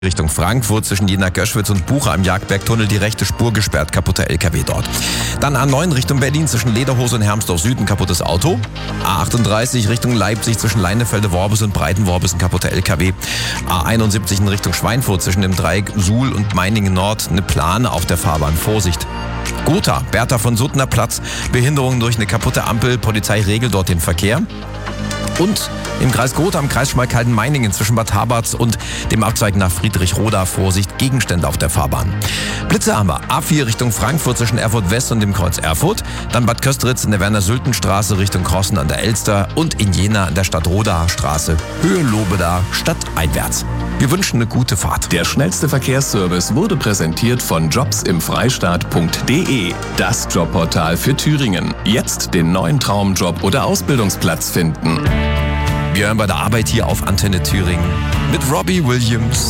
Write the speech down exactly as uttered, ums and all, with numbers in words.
Richtung Frankfurt zwischen Jena-Göschwitz und Bucha im Jagdbergtunnel die rechte Spur gesperrt, kaputter L K W dort. Dann A neun Richtung Berlin zwischen Lederhose und Hermsdorf Süden, kaputtes Auto. A achtunddreißig Richtung Leipzig zwischen Leinefelde-Worbis und Breiten-Worbis, ein kaputter L K W. A einundsiebzig in Richtung Schweinfurt zwischen dem Dreieck Suhl und Meiningen Nord, eine Plane auf der Fahrbahn, Vorsicht. Gotha, Bertha von Suttner Platz, Behinderung durch eine kaputte Ampel, Polizei regelt dort den Verkehr. Und im Kreis Gotha, im Kreis Schmalkalden-Meiningen zwischen Bad Haberts und dem Abzweig nach Friedrichroda, Vorsicht, Gegenstände auf der Fahrbahn. Blitze haben wir. A vier Richtung Frankfurt zwischen Erfurt West und dem Kreuz Erfurt. Dann Bad Kösteritz in der Werner-Sülten-Straße Richtung Krossen an der Elster und in Jena an der Stadt-Rodaer Straße, Höhe Lobeda, stadteinwärts. Wir wünschen eine gute Fahrt. Der schnellste Verkehrsservice wurde präsentiert von jobs im freistaat punkt de, das Jobportal für Thüringen. Jetzt den neuen Traumjob oder Ausbildungsplatz finden. Wir hören bei der Arbeit hier auf Antenne Thüringen mit Robbie Williams.